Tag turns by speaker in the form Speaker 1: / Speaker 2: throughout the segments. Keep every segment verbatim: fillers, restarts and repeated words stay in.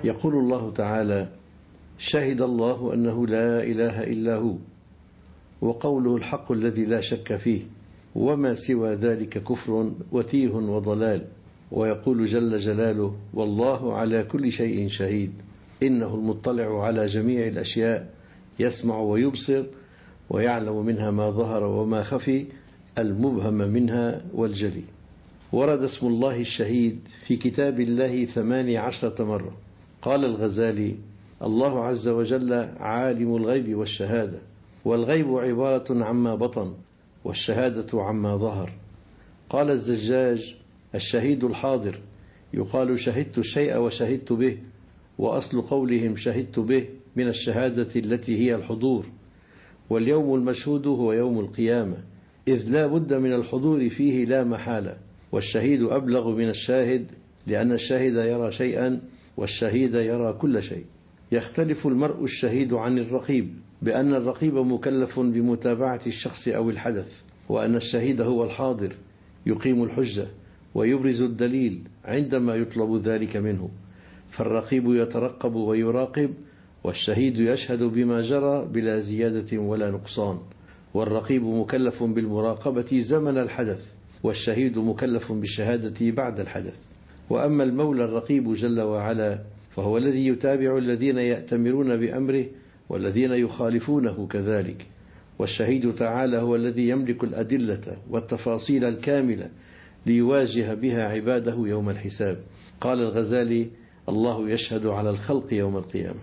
Speaker 1: يقول الله تعالى: شهد الله أنه لا إله إلا هو، وقوله الحق الذي لا شك فيه، وما سوى ذلك كفر وتيه وضلال. ويقول جل جلاله: والله على كل شيء شهيد، إنه المطلع على جميع الأشياء، يسمع ويبصر ويعلم منها ما ظهر وما خفي، المبهم منها والجلي. ورد اسم الله الشهيد في كتاب الله ثماني عشرة مرة. قال الغزالي: الله عز وجل عالم الغيب والشهادة، والغيب عبارة عما بطن، والشهادة عما ظهر. قال الزجاج: الشهيد الحاضر، يقال شهدت الشيء وشهدت به، وأصل قولهم شهدت به من الشهادة التي هي الحضور. واليوم المشهود هو يوم القيامة، إذ لا بد من الحضور فيه لا محالة. والشهيد أبلغ من الشاهد، لأن الشاهد يرى شيئا والشهيد يرى كل شيء. يختلف المرء الشهيد عن الرقيب بأن الرقيب مكلف بمتابعة الشخص أو الحدث، وأن الشهيد هو الحاضر يقيم الحجة ويبرز الدليل عندما يطلب ذلك منه. فالرقيب يترقب ويراقب، والشهيد يشهد بما جرى بلا زيادة ولا نقصان. والرقيب مكلف بالمراقبة زمن الحدث، والشهيد مكلف بالشهادة بعد الحدث. وأما المولى الرقيب جل وعلا فهو الذي يتابع الذين يأتمرون بأمره والذين يخالفونه كذلك. والشهيد تعالى هو الذي يملك الأدلة والتفاصيل الكاملة ليواجه بها عباده يوم الحساب. قال الغزالي: الله يشهد على الخلق يوم القيامة.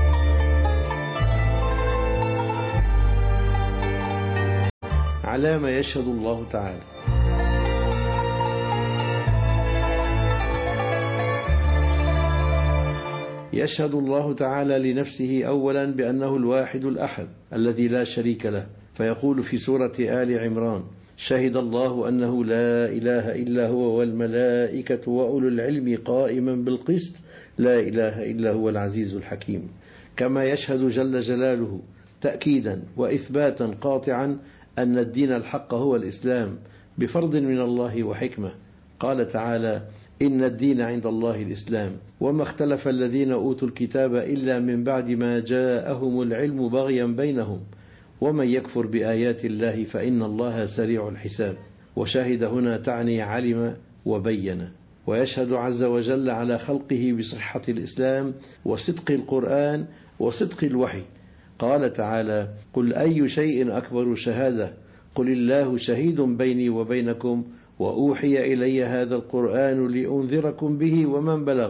Speaker 1: على ما يشهد الله تعالى. يشهد الله تعالى لنفسه أولا بأنه الواحد الأحد الذي لا شريك له، فيقول في سورة آل عمران: شهد الله أنه لا إله إلا هو والملائكة وأولو العلم قائما بالقسط لا إله إلا هو العزيز الحكيم. كما يشهد جل جلاله تأكيدا وإثباتا قاطعا أن الدين الحق هو الإسلام بفرض من الله وحكمة. قال تعالى: إن الدين عند الله الإسلام، وما اختلف الذين أوتوا الكتاب إلا من بعد ما جاءهم العلم بغيا بينهم، ومن يكفر بآيات الله فإن الله سريع الحساب. وشهد هنا تعني علم وبين. ويشهد عز وجل على خلقه بصحة الإسلام وصدق القرآن وصدق الوحي. قال تعالى: قل أي شيء أكبر شهادة، قل الله شهيد بيني وبينكم، وأوحي إلي هذا القرآن لأنذركم به ومن بلغ،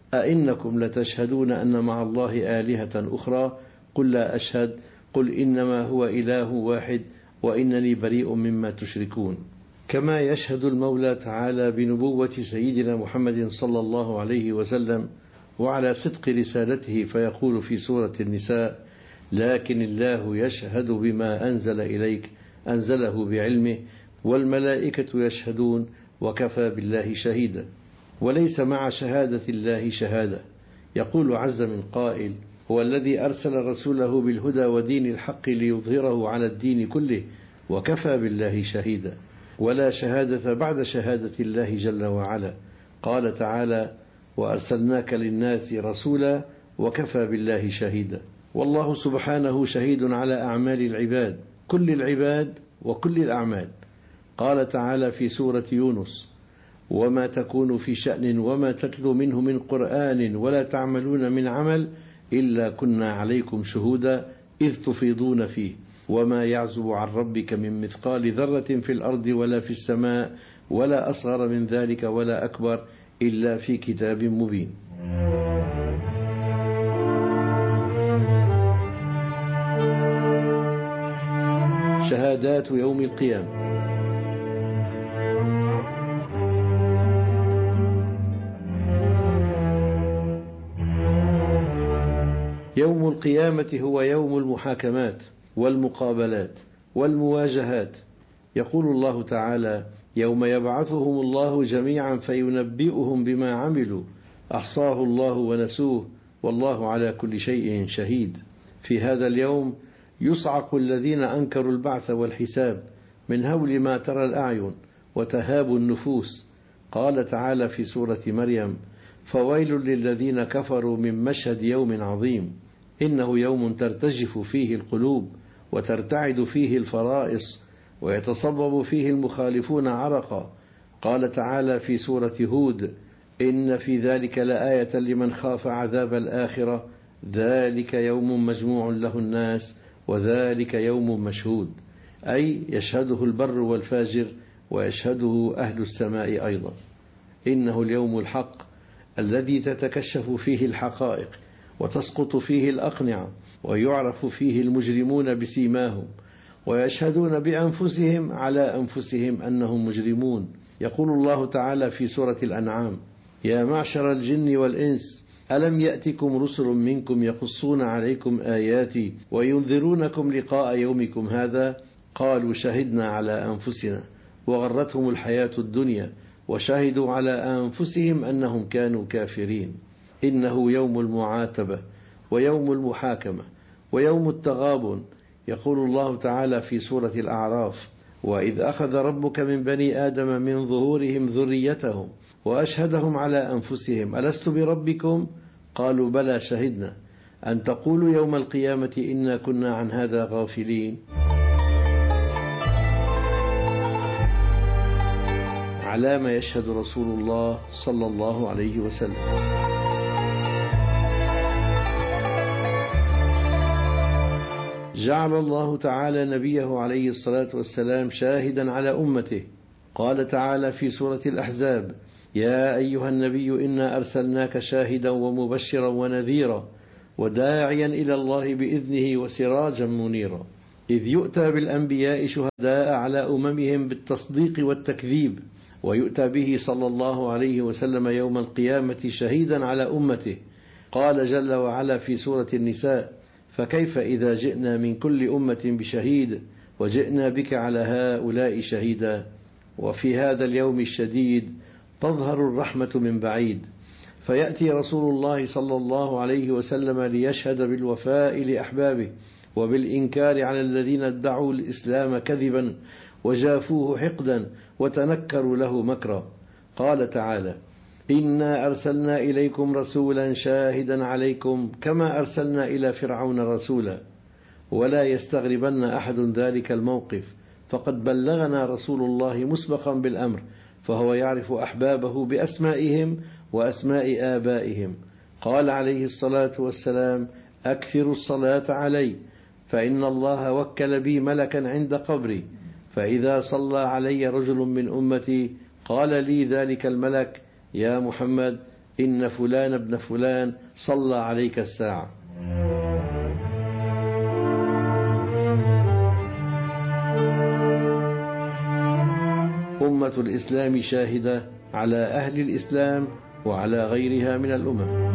Speaker 1: أئنكم لتشهدون أن مع الله آلهة أخرى، قل لا أشهد، قل إنما هو إله واحد وإنني بريء مما تشركون. كما يشهد المولى تعالى بنبوة سيدنا محمد صلى الله عليه وسلم وعلى صدق رسالته، فيقول في سورة النساء: لكن الله يشهد بما أنزل إليك أنزله بعلمه والملائكة يشهدون وكفى بالله شهيدا. وليس مع شهادة الله شهادة. يقول عز من قائل: هو الذي أرسل رسوله بالهدى ودين الحق ليظهره على الدين كله وكفى بالله شهيدا. ولا شهادة بعد شهادة الله جل وعلا. قال تعالى: وأرسلناك للناس رسولا وكفى بالله شهيدا. والله سبحانه شهيد على أعمال العباد، كل العباد وكل الأعمال. قال تعالى في سورة يونس: وما تكون في شأن وما تتلو منه من قرآن ولا تعملون من عمل إلا كنا عليكم شهودا إذ تفيضون فيه وما يعزب عن ربك من مثقال ذرة في الأرض ولا في السماء ولا أصغر من ذلك ولا أكبر إلا في كتاب مبين. شهادات يوم القيامة. يوم القيامة هو يوم المحاكمات والمقابلات والمواجهات. يقول الله تعالى: يوم يبعثهم الله جميعا فينبئهم بما عملوا أحصاه الله ونسوه والله على كل شيء شهيد. في هذا اليوم يصعق الذين أنكروا البعث والحساب من هول ما ترى الأعين وتهاب النفوس. قال تعالى في سورة مريم: فويل للذين كفروا من مشهد يوم عظيم، إنه يوم ترتجف فيه القلوب وترتعد فيه الفرائص ويتصبب فيه المخالفون عرقا. قال تعالى في سورة هود: إن في ذلك لآية لمن خاف عذاب الآخرة، ذلك يوم مجموع له الناس وذلك يوم مشهود، أي يشهده البر والفاجر ويشهده أهل السماء أيضا. إنه اليوم الحق الذي تتكشف فيه الحقائق وتسقط فيه الأقنعة ويعرف فيه المجرمون بسيماهم ويشهدون بأنفسهم على أنفسهم أنهم مجرمون. يقول الله تعالى في سورة الأنعام: يا معشر الجن والإنس ألم يأتكم رسل منكم يقصون عليكم آياتي وينذرونكم لقاء يومكم هذا، قالوا شهدنا على أنفسنا وغرتهم الحياة الدنيا وشهدوا على أنفسهم أنهم كانوا كافرين. إنه يوم المعاتبة ويوم المحاكمة ويوم التغابن. يقول الله تعالى في سورة الأعراف: وإذ أخذ ربك من بني آدم من ظهورهم ذريتهم وأشهدهم على أنفسهم ألست بربكم؟ قالوا بلى شهدنا أن تقولوا يوم القيامة إنا كنا عن هذا غافلين. على ما يشهد رسول الله صلى الله عليه وسلم. جعل الله تعالى نبيه عليه الصلاة والسلام شاهدا على أمته. قال تعالى في سورة الأحزاب: يا أيها النبي إنا أرسلناك شاهدا ومبشرا ونذيرا وداعيا إلى الله بإذنه وسراجا منيرا. إذ يؤتى بالأنبياء شهداء على أممهم بالتصديق والتكذيب، ويؤتى به صلى الله عليه وسلم يوم القيامة شهيدا على أمته. قال جل وعلا في سورة النساء: فكيف إذا جئنا من كل أمة بشهيد وجئنا بك على هؤلاء شهيدا. وفي هذا اليوم الشديد تظهر الرحمة من بعيد، فيأتي رسول الله صلى الله عليه وسلم ليشهد بالوفاء لأحبابه وبالإنكار على الذين ادعوا الإسلام كذبا وجافوه حقدا وتنكروا له مكرا. قال تعالى: إنا أرسلنا إليكم رسولا شاهدا عليكم كما أرسلنا إلى فرعون رسولا. ولا يستغربن أحد ذلك الموقف، فقد بلغنا رسول الله مسبقا بالأمر، فهو يعرف أحبابه بأسمائهم وأسماء آبائهم. قال عليه الصلاة والسلام: أكثروا الصلاة علي، فإن الله وكل بي ملكا عند قبري، فإذا صلى علي رجل من أمتي قال لي ذلك الملك: يا محمد إن فلان ابن فلان صلى عليك الساعة. أمة الإسلام شاهدة على أهل الإسلام وعلى غيرها من الأمم.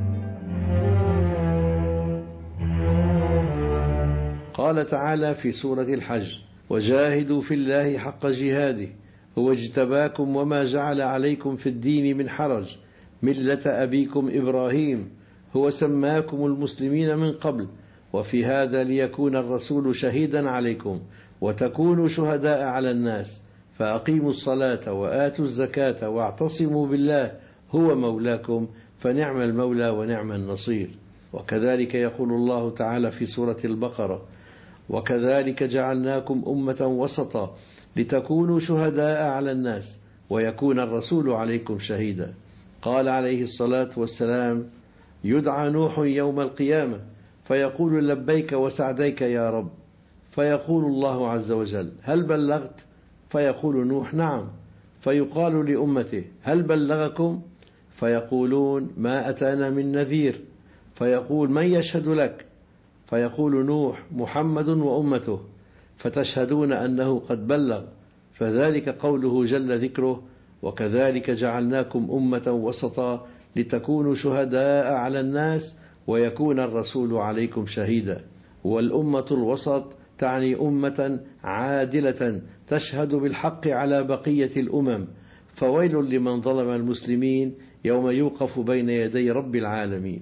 Speaker 1: قال تعالى في سورة الحج: وجاهدوا في الله حق جهاده هو اجتباكم وما جعل عليكم في الدين من حرج ملة أبيكم إبراهيم هو سماكم المسلمين من قبل وفي هذا ليكون الرسول شهيدا عليكم وتكونوا شهداء على الناس فأقيموا الصلاة وآتوا الزكاة واعتصموا بالله هو مولاكم فنعم المولى ونعم النصير. وكذلك يقول الله تعالى في سورة البقرة: وكذلك جعلناكم أمة وسطا لتكونوا شهداء على الناس ويكون الرسول عليكم شهيدا. قال عليه الصلاة والسلام: يدعى نوح يوم القيامة فيقول لبيك وسعديك يا رب، فيقول الله عز وجل: هل بلغت؟ فيقول نوح: نعم. فيقال لأمته: هل بلغكم؟ فيقولون: ما أتانا من نذير. فيقول: من يشهد لك؟ فيقول نوح: محمد وأمته. فتشهدون أنه قد بلغ، فذلك قوله جل ذكره: وكذلك جعلناكم أمة وسطا لتكونوا شهداء على الناس ويكون الرسول عليكم شهيدا. والأمة الوسط تعني أمة عادلة تشهد بالحق على بقية الأمم، فويل لمن ظلم المسلمين يوم يوقف بين يدي رب العالمين.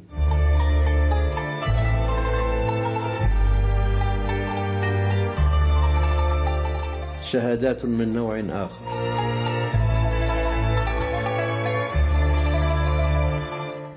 Speaker 1: شهادات من نوع آخر.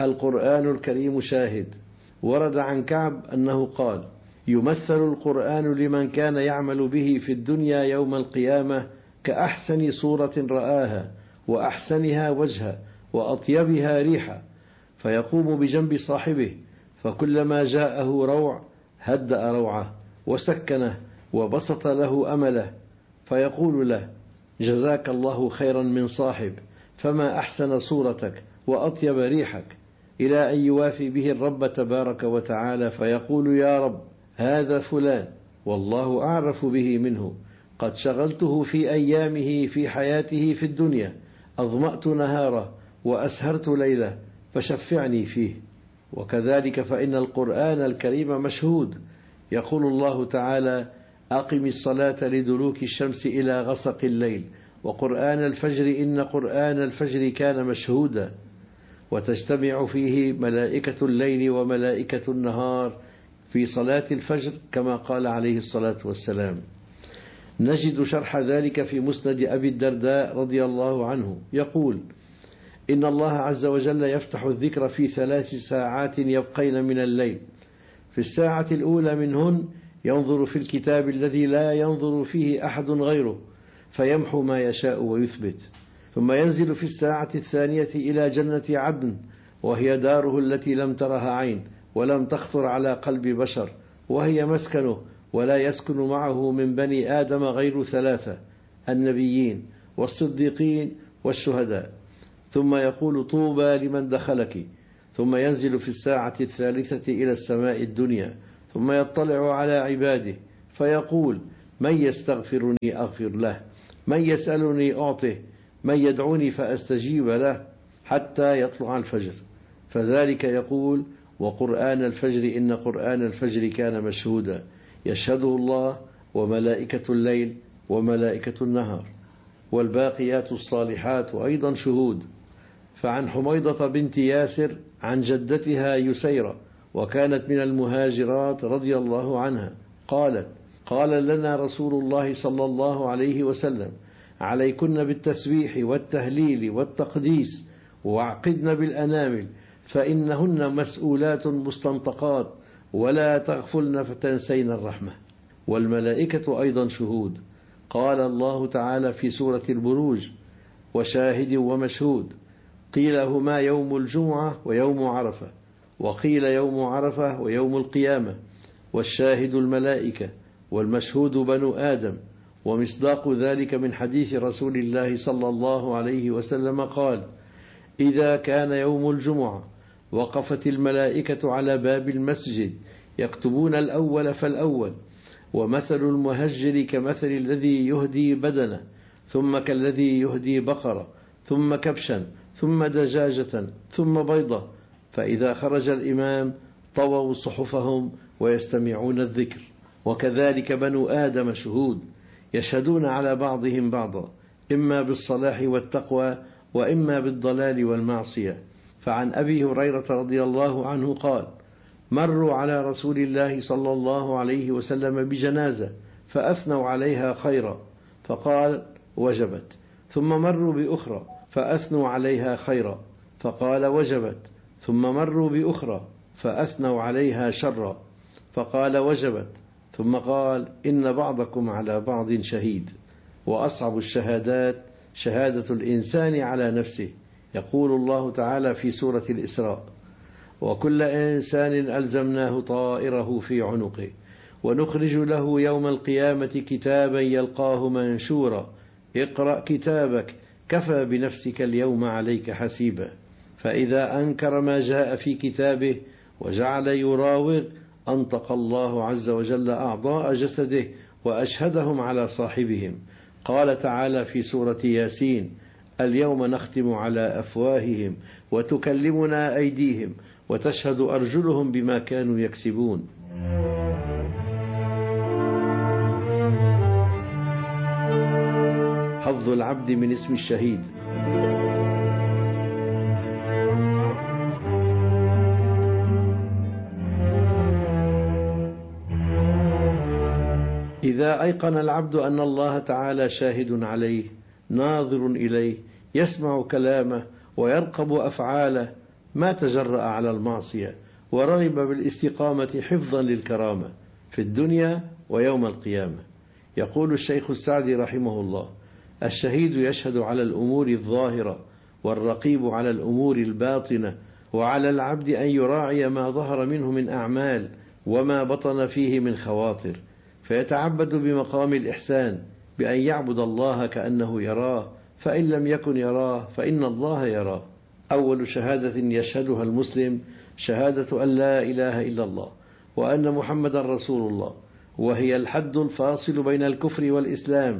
Speaker 1: القرآن الكريم شاهد. ورد عن كعب أنه قال: يمثل القرآن لمن كان يعمل به في الدنيا يوم القيامة كأحسن صورة رآها، وأحسنها وجها، وأطيبها ريحا، فيقوم بجنب صاحبه، فكلما جاءه روع هدأ روعه وسكنه وبسط له أمله، فيقول له: جزاك الله خيرا من صاحب، فما أحسن صورتك وأطيب ريحك، إلى أن يوافي به الرب تبارك وتعالى فيقول: يا رب، هذا فلان والله أعرف به منه، قد شغلته في أيامه في حياته في الدنيا، أظمأت نهاره وأسهرت ليله، فشفعني فيه. وكذلك فإن القرآن الكريم مشهود. يقول الله تعالى: أقم الصلاة لدلوك الشمس إلى غسق الليل وقرآن الفجر إن قرآن الفجر كان مشهودا. وتجتمع فيه ملائكة الليل وملائكة النهار في صلاة الفجر كما قال عليه الصلاة والسلام. نجد شرح ذلك في مسند أبي الدرداء رضي الله عنه، يقول: إن الله عز وجل يفتح الذكر في ثلاث ساعات يبقين من الليل. في الساعة الأولى منهن ينظر في الكتاب الذي لا ينظر فيه أحد غيره، فيمحو ما يشاء ويثبت. ثم ينزل في الساعة الثانية إلى جنة عدن، وهي داره التي لم ترها عين ولم تخطر على قلب بشر، وهي مسكنه، ولا يسكن معه من بني آدم غير ثلاثة: النبيين والصديقين والشهداء. ثم يقول: طوبى لمن دخلك. ثم ينزل في الساعة الثالثة إلى السماء الدنيا، ثم يطلع على عباده فيقول: من يستغفرني أغفر له، من يسألني أعطه، من يدعوني فأستجيب له، حتى يطلع الفجر. فذلك يقول: وقرآن الفجر إن قرآن الفجر كان مشهودا، يشهده الله وملائكة الليل وملائكة النهار. والباقيات الصالحات أيضا شهود. فعن حميضة بنت ياسر عن جدتها يسيرة، وكانت من المهاجرات رضي الله عنها، قالت: قال لنا رسول الله صلى الله عليه وسلم: عليكن بالتسبيح والتهليل والتقديس، واعقدن بالأنامل، فإنهن مسؤولات مستنطقات، ولا تغفلن فتنسين الرحمة. والملائكة أيضا شهود. قال الله تعالى في سورة البروج: وشاهد ومشهود. قيل هما يوم الجمعة ويوم عرفة، وقيل يوم عرفة ويوم القيامة. والشاهد الملائكة، والمشهود بنو آدم. ومصداق ذلك من حديث رسول الله صلى الله عليه وسلم قال: إذا كان يوم الجمعة وقفت الملائكة على باب المسجد يكتبون الأول فالأول، ومثل المهجر كمثل الذي يهدي بدنه، ثم كالذي يهدي بقرة، ثم كبشا، ثم دجاجة، ثم بيضة. فإذا خرج الإمام طووا صحفهم ويستمعون الذكر. وكذلك بنو آدم شهود، يشهدون على بعضهم بعضا، إما بالصلاح والتقوى، وإما بالضلال والمعصية. فعن أبي هريرة رضي الله عنه قال: مروا على رسول الله صلى الله عليه وسلم بجنازة فأثنوا عليها خيرا، فقال: وجبت. ثم مروا بأخرى فأثنوا عليها خيرا، فقال: وجبت. ثم مروا بأخرى فأثنوا عليها شرا، فقال: وجبت. ثم قال: إن بعضكم على بعض شهيد. وأصعب الشهادات شهادة الإنسان على نفسه. يقول الله تعالى في سورة الإسراء: وكل إنسان ألزمناه طائره في عنقه ونخرج له يوم القيامة كتابا يلقاه منشورا اقرأ كتابك كفى بنفسك اليوم عليك حسيبا. فإذا أنكر ما جاء في كتابه وجعل يراوغ أنطق الله عز وجل أعضاء جسده وأشهدهم على صاحبهم. قال تعالى في سورة ياسين: اليوم نختم على أفواههم وتكلمنا أيديهم وتشهد أرجلهم بما كانوا يكسبون. حظ العبد من اسم الشهيد. إذا أيقن العبد أن الله تعالى شاهد عليه، ناظر إليه، يسمع كلامه ويرقب أفعاله، ما تجرأ على المعصية ورغب بالاستقامة حفظا للكرامة في الدنيا ويوم القيامة. يقول الشيخ السعدي رحمه الله: الشهيد يشهد على الأمور الظاهرة، والرقيب على الأمور الباطنة، وعلى العبد أن يراعي ما ظهر منه من أعمال وما بطن فيه من خواطر، فيتعبد بمقام الإحسان بأن يعبد الله كأنه يراه، فإن لم يكن يراه فإن الله يراه. أول شهادة يشهدها المسلم شهادة أن لا إله إلا الله وأن محمد رسول الله، وهي الحد الفاصل بين الكفر والإسلام.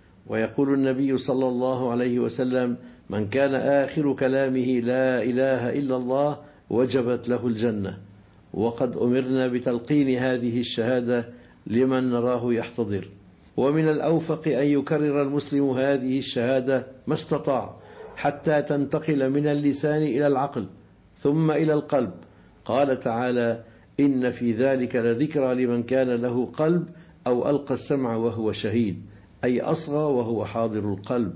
Speaker 1: ويقول النبي صلى الله عليه وسلم: من كان آخر كلامه لا إله إلا الله وجبت له الجنة. وقد أمرنا بتلقين هذه الشهادة لمن نراه يحتضر. ومن الأوفق أن يكرر المسلم هذه الشهادة ما استطاع حتى تنتقل من اللسان إلى العقل ثم إلى القلب. قال تعالى: إن في ذلك لذكرى لمن كان له قلب أو ألقى السمع وهو شهيد، أي أصغى وهو حاضر القلب.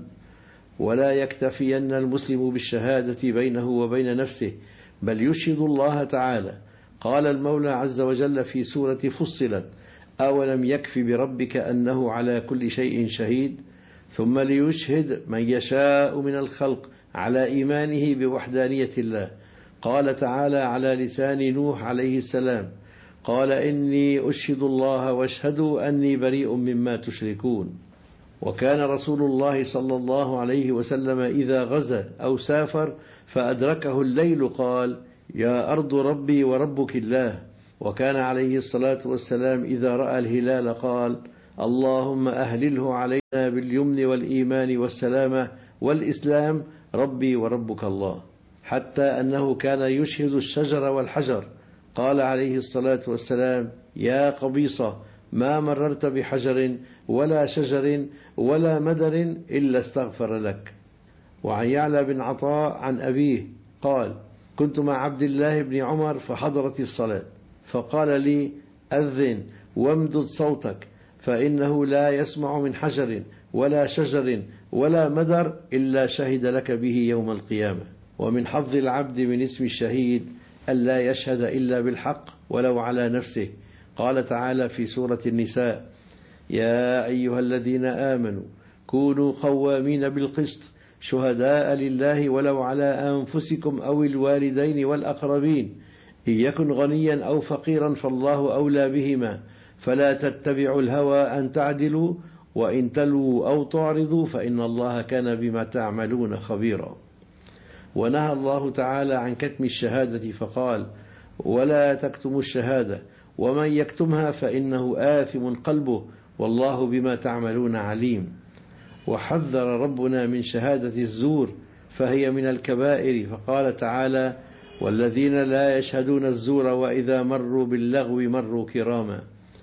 Speaker 1: ولا يكتفين المسلم بالشهادة بينه وبين نفسه، بل يشهد الله تعالى. قال المولى عز وجل في سورة فصلت: أولم يكف بربك أنه على كل شيء شهيد. ثم ليشهد من يشاء من الخلق على إيمانه بوحدانية الله. قال تعالى على لسان نوح عليه السلام: قال إني أشهد الله واشهدوا أني بريء مما تشركون. وكان رسول الله صلى الله عليه وسلم إذا غزا أو سافر فأدركه الليل قال: يا أرض ربي وربك الله. وكان عليه الصلاة والسلام إذا رأى الهلال قال: اللهم أهلله علينا باليمن والإيمان والسلامة والإسلام ربي وربك الله. حتى أنه كان يشهد الشجر والحجر. قال عليه الصلاة والسلام: يا قبيصة، ما مررت بحجر ولا شجر ولا مدر إلا استغفر لك. وعن يعلى بن عطاء عن أبيه قال: كنت مع عبد الله بن عمر فحضرت الصلاة، فقال لي: أذن وامدد صوتك، فإنه لا يسمع من حجر ولا شجر ولا مدر إلا شهد لك به يوم القيامة. ومن حظ العبد من اسم الشهيد ألا يشهد إلا بالحق ولو على نفسه. قال تعالى في سورة النساء: يا أيها الذين آمنوا كونوا قوامين بالقسط شهداء لله ولو على أنفسكم أو الوالدين والأقربين إن يكن غنيا أو فقيرا فالله أولى بهما فلا تتبعوا الهوى أن تعدلوا وإن تلووا أو تعرضوا فإن الله كان بما تعملون خبيرا. ونهى الله تعالى عن كتم الشهادة فقال: ولا تكتموا الشهادة ومن يكتمها فإنه آثم قلبه والله بما تعملون عليم. وحذر ربنا من شهادة الزور فهي من الكبائر، فقال تعالى: والذين لا يشهدون الزور وإذا مروا باللغو مروا كراما.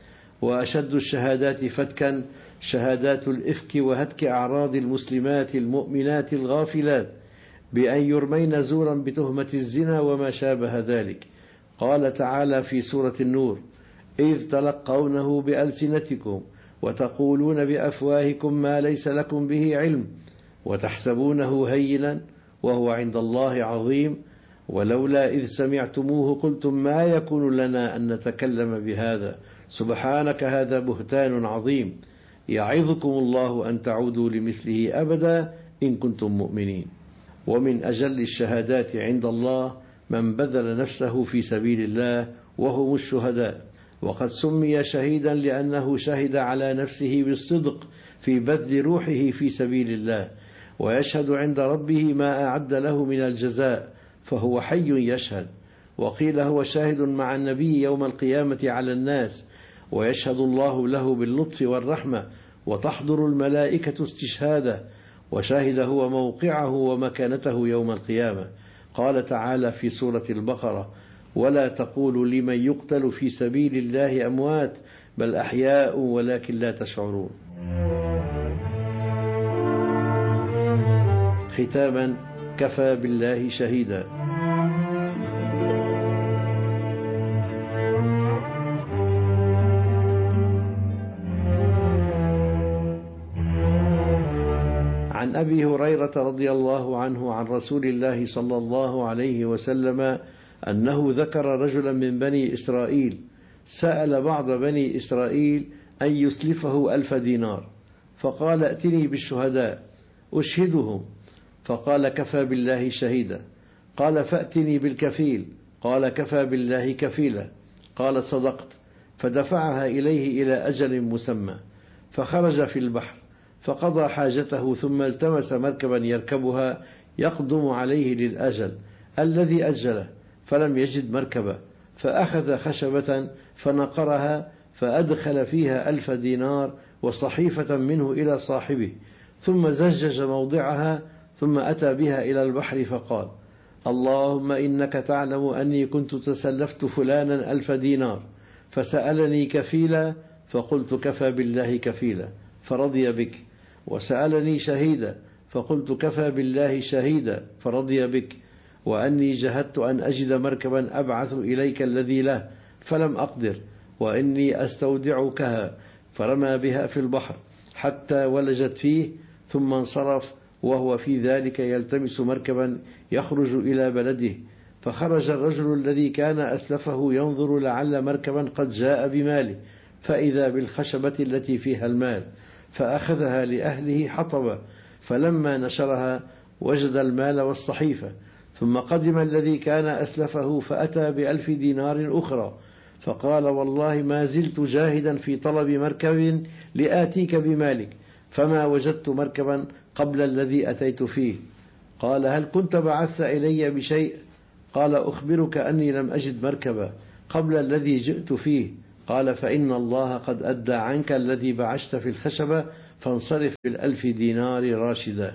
Speaker 1: وأشد الشهادات فتكا شهادات الإفك وهتك أعراض المسلمات المؤمنات الغافلات بأن يرمين زورا بتهمة الزنا وما شابه ذلك. قال تعالى في سورة النور: إذ تلقونه بألسنتكم وتقولون بأفواهكم ما ليس لكم به علم وتحسبونه هينا وهو عند الله عظيم ولولا إذ سمعتموه قلتم ما يكون لنا أن نتكلم بهذا سبحانك هذا بهتان عظيم يعظكم الله أن تعودوا لمثله أبدا إن كنتم مؤمنين. ومن أجل الشهادات عند الله من بذل نفسه في سبيل الله وهم الشهداء. وقد سمي شهيدا لأنه شهد على نفسه بالصدق في بذل روحه في سبيل الله، ويشهد عند ربه ما أعد له من الجزاء، فهو حي يشهد. وقيل هو شاهد مع النبي يوم القيامة على الناس، ويشهد الله له باللطف والرحمة، وتحضر الملائكة استشهاده، وشاهد هو موقعه ومكانته يوم القيامة. قال تعالى في سورة البقرة: ولا تقولوا لمن يقتل في سبيل الله أموات بل أحياء ولكن لا تشعرون. ختاما: كفى بالله شهيدا. عن عن أبي هريرة رضي الله عنه عن رسول الله صلى الله عليه وسلم أنه ذكر رجلا من بني إسرائيل سأل بعض بني إسرائيل أن يسلفه ألف دينار، فقال ائتني بالشهداء أشهدهم، فقال كفى بالله شهيدا. قال فأتني بالكفيل، قال كفى بالله كفيلا. قال صدقت، فدفعها إليه إلى أجل مسمى، فخرج في البحر فقضى حاجته، ثم التمس مركبا يركبها يقدم عليه للأجل الذي أجله، فلم يجد مركبا، فأخذ خشبة فنقرها فأدخل فيها ألف دينار وصحيفة منه إلى صاحبه، ثم زجج موضعها، ثم أتى بها إلى البحر فقال اللهم إنك تعلم أني كنت تسلفت فلانا ألف دينار فسألني كفيلا، فقلت كفى بالله كفيلا فرضي بك، وسألني شهيدا فقلت كفى بالله شهيدا فرضي بك، وأني جهدت أن أجد مركبا أبعث إليك الذي له فلم أقدر، وإني أستودعكها، فرمى بها في البحر حتى ولجت فيه، ثم انصرف وهو في ذلك يلتمس مركبا يخرج إلى بلده. فخرج الرجل الذي كان أسلفه ينظر لعل مركبا قد جاء بماله، فإذا بالخشبة التي فيها المال، فأخذها لأهله حطبا، فلما نشرها وجد المال والصحيفة. ثم قدم الذي كان أسلفه فأتى بألف دينار أخرى، فقال والله ما زلت جاهدا في طلب مركب لآتيك بمالك، فما وجدت مركبا قبل الذي أتيت فيه. قال هل كنت بعثت إلي بشيء؟ قال أخبرك أني لم أجد مركبا قبل الذي جئت فيه. قال فإن الله قد أدى عنك الذي بعشت في الخشبة، فانصرف بالألف دينار راشدا.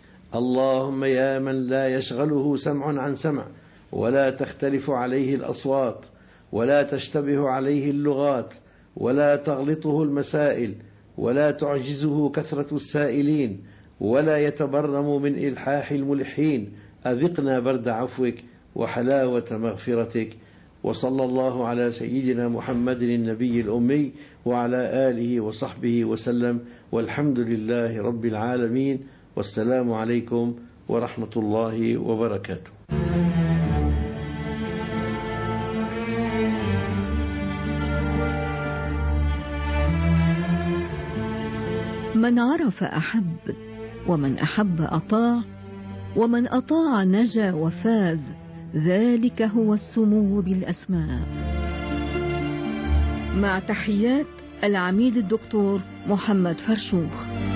Speaker 1: اللهم يا من لا يشغله سمع عن سمع، ولا تختلف عليه الأصوات، ولا تشتبه عليه اللغات، ولا تغلطه المسائل، ولا تعجزه كثرة السائلين، ولا يتبرم من إلحاح الملحين، أذقنا برد عفوك وحلاوة مغفرتك. وصلى الله على سيدنا محمد النبي الأمي وعلى آله وصحبه وسلم، والحمد لله رب العالمين، والسلام عليكم ورحمة الله وبركاته.
Speaker 2: من عرف أحب، ومن أحب أطاع، ومن أطاع نجا وفاز، ذلك هو السمو بالأسماء. مع تحيات العميد الدكتور محمد فرشوخ.